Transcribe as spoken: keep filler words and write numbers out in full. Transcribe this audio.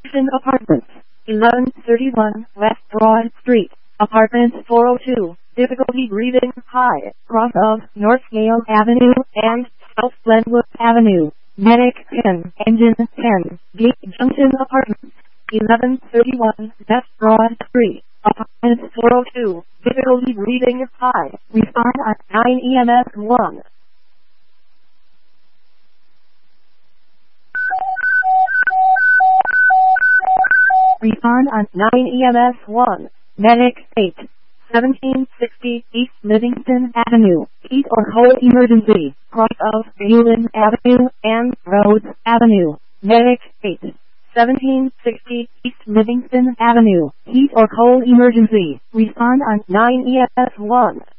Livingston Apartments, eleven thirty-one West Broad Street, Apartment four oh two, difficulty breathing high, cross of Northgate Avenue and South Glenwood Avenue, medic ten, engine ten, Gate Junction Apartments, eleven thirty-one West Broad Street, Apartment four oh two, difficulty breathing high, respond at nine E M S one. Respond on nine E M S one, medic eight, seventeen sixty East Livingston Avenue, heat or cold emergency, cross of Newland Avenue and Rhodes Avenue, medic eight, seventeen sixty East Livingston Avenue, heat or cold emergency, respond on nine E M S one.